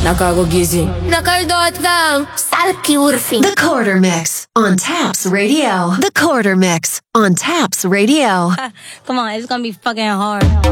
Nakagugising. Nakaldot lang. Salki urfing. The Quarter Mix on Taps Radio. The Quarter Mix on Taps Radio. Come on, it's gonna be fucking hard.